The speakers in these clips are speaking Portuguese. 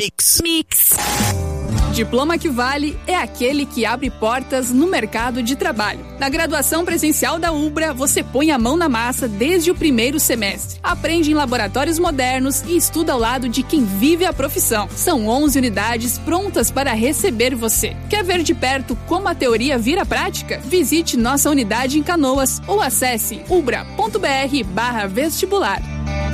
Mix. Diploma que vale é aquele que abre portas no mercado de trabalho. Na graduação presencial da Ubra, você põe a mão na massa desde o primeiro semestre. Aprende em laboratórios modernos e estuda ao lado de quem vive a profissão. São 11 unidades prontas para receber você. Quer ver de perto como a teoria vira prática? Visite nossa unidade em Canoas ou acesse ubra.br/vestibular.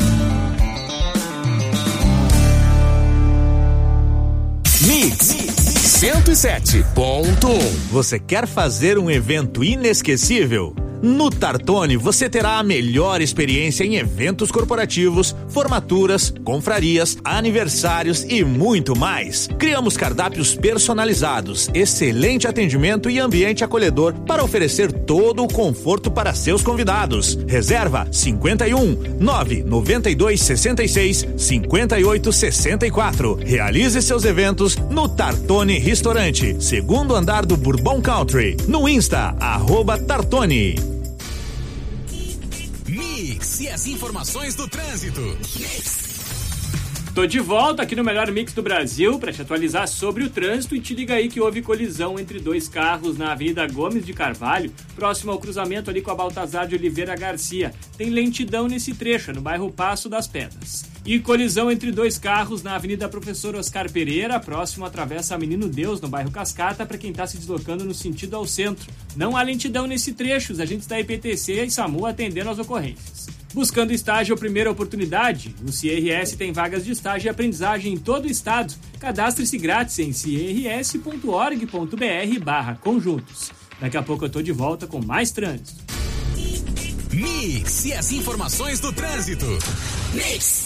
Mix 107.1. Você quer fazer um evento inesquecível? No Tartone você terá a melhor experiência em eventos corporativos, formaturas, confrarias, aniversários e muito mais. Criamos cardápios personalizados, excelente atendimento e ambiente acolhedor para oferecer todo o conforto para seus convidados. Reserva 51 992 66 58 64. Realize seus eventos no Tartone Restaurante, segundo andar do Bourbon Country. No Insta, @Tartone. Mix e as informações do trânsito. Tô de volta aqui no melhor mix do Brasil para te atualizar sobre o trânsito e te liga aí que houve colisão entre dois carros na Avenida Gomes de Carvalho, próximo ao cruzamento ali com a Baltazar de Oliveira Garcia. Tem lentidão nesse trecho, no bairro Passo das Pedras. E colisão entre dois carros na Avenida Professor Oscar Pereira, próximo à Travessa Menino Deus, no bairro Cascata, para quem está se deslocando no sentido ao centro. Não há lentidão nesse trecho, os agentes da IPTC e SAMU atendendo as ocorrências. Buscando estágio ou primeira oportunidade, o CRS tem vagas de estágio e aprendizagem em todo o estado. Cadastre-se grátis em crs.org.br/conjuntos. Daqui a pouco eu tô de volta com mais trânsito. Mix e as informações do trânsito. Mix.